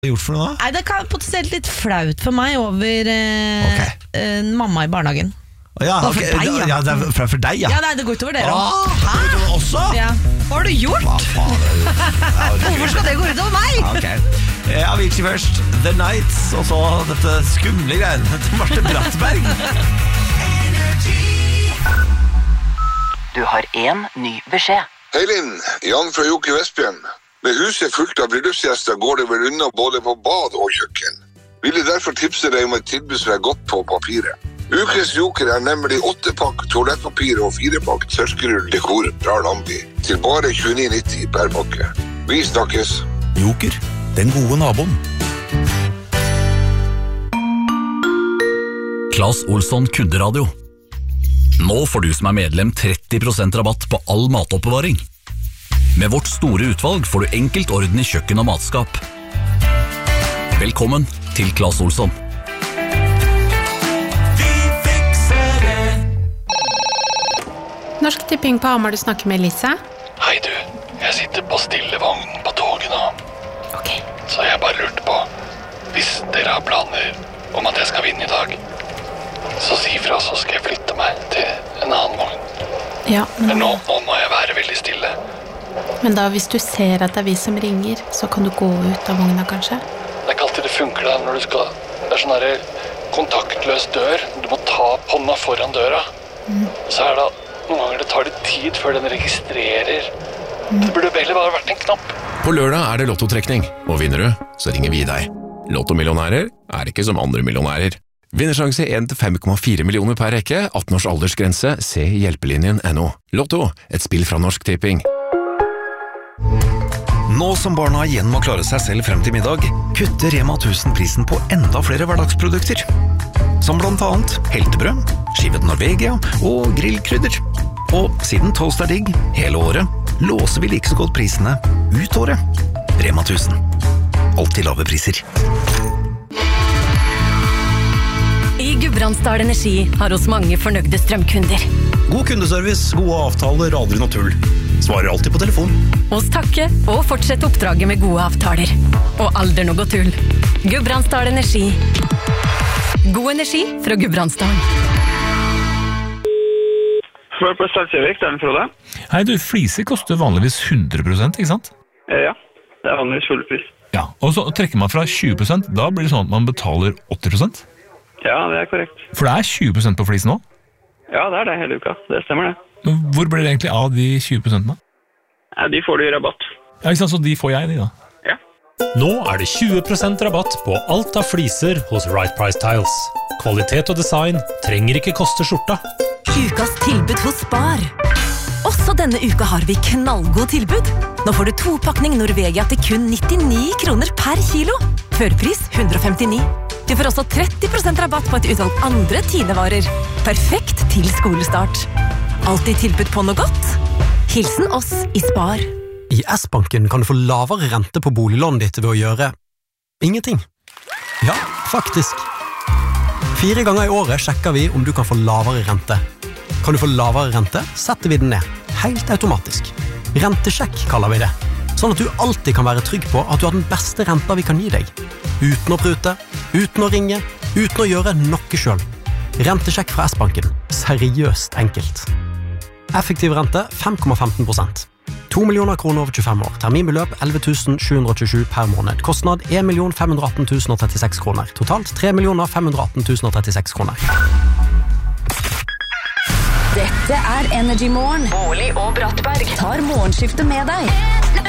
gjort for noe da? Nei, det kan potensielt litt flaut for meg over mamma i barnehagen. Ja, for deg, ja. Ja, det er for deg, ja. Ja, nei, det går utover dere også. Det går utover også? Ja. Hva har du gjort? Hva faen? Hvorfor skal det gå utover meg? Ja, ok. Avicii først, The Nights, og så dette skumle greien til Marte Brattberg. Du har en ny beskjed. Hei Linn, Jan fra Jokke Vestbjørn. Med huset fullt av bryllupsgjester går det vel unna både på bad og kjøkken. Ville derfor tipse deg om et tilbud som er godt på papiret. Ukes joker er nemlig 8-pakk toalettpapir og 4-pakk tørkerull dekor fra Lambi til bare 29,90 per pakke. Vi snakkes. Joker, den gode naboen. Claes Olsson Kunderadio. Nå får du som er medlem 30% rabatt på all matoppbevaring. Med vårt store utvalg får du enkelt orden i kjøkken og matskap. Velkommen til Claes Olsson. Norsk Tipping på Hamar, du snakker med Lisa. Hei du, jeg sitter på stillevogn på toget nå. Ok. Så jeg bare lurte på, hvis dere har planer om at jeg skal vinne i dag, så si fra, så skal jeg flytte meg til en annen vogn. Ja, Men nå må jeg være veldig stille. Men da, hvis du ser at det er vi som ringer, så kan du gå ut av vogna, kanskje? Det er ikke alltid det funker da, når du skal... Det er sånn her kontaktløs dør. Du må ta hånda foran døra. Så er det noen ganger det tar litt tid før den registrerer. Det burde heller bare vært en knapp. På lørdag er det lottotrekning, og vinner du, så ringer vi deg. Lottomillionærer er ikke som andre millionærer. Vinnersjanse 1-5,4 millioner per rekke, 18 års aldersgrense, se hjelpelinjen.no. Lotto, et spill fra Norsk Tipping. Nå som barna igjen må klare seg selv frem til middag, kutter Rema 1000 prisen på enda flere hverdagsprodukter. Som blant annet heltebrød, skivet Norvegia og grillkrydder. Og siden toast er digg hele året, låser vi like så godt prisene ut året. Rema 1000. Alltid lave priser. I Gudbrandsdal Energi har oss mange fornøyde strømkunder. God kundeservice, gode avtaler, aldri noe tull. Svarer alltid på telefon. Oss takke og fortsette oppdraget med gode avtaler. Og aldri noe tull. Gudbrandsdal Energi. God energi fra Gudbrandsdal. Spør på Stadkjøvik, det er den Frode. Hei du, fliser koster vanligvis 100%, ikke sant? Ja, det er vanligvis full pris. Ja, og så trekker man fra 20%, da blir det sånn at man betaler 80%? Ja, det er korrekt. For det er 20% på flis nå? Ja, det er det hele uka, det stemmer det. Men hvor blir det egentlig av de 20% da? Ja, de får du i rabatt. Ja, ikke sant, så de får jeg, de da? Ja. Nå er det 20% rabatt på alt av fliser hos Right Price Tiles. Kvalitet og design trenger ikke koste skjorta. Ukas tilbud hos Spar. Også denne uka har vi knallgod tilbud. Nå får du 2-pakning Norvegia til kun 99 kroner per kilo. Førpris 159. Du får også 30% rabatt på et utvalg andre tinevarer. Perfekt til skolestart. Alltid tilbud på noe godt. Hilsen oss i Spar. I S-banken kan du få lavere rente på boliglånet ditt ved å gjøre ingenting. Ja, faktisk. 4 ganger i året sjekker vi om du kan få lavere rente. Kan du få lavere rente, setter vi den ned. Helt automatisk. Rentesjekk kaller vi det. Sånn at du alltid kan være trygg på at du har den beste renta vi kan gi deg. Uten å prute, uten å ringe, uten å gjøre noe selv. Rentesjekk fra S-banken. Seriøst enkelt. Effektiv rente 5,15%. 2 millioner kroner over 25 år. Terminbeløp 11 727 per måned. Kostnad 1 518 036 kroner. Totalt 3 518 036 kroner. Dette er Energy Morgen. Bårli og Brattberg tar morgenskiftet med deg.